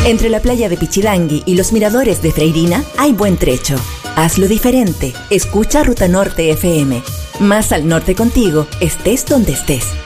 Entre la playa de Pichilangui y los miradores de Freirina hay buen trecho. Hazlo diferente. Escucha Ruta Norte FM. Más al norte contigo, estés donde estés.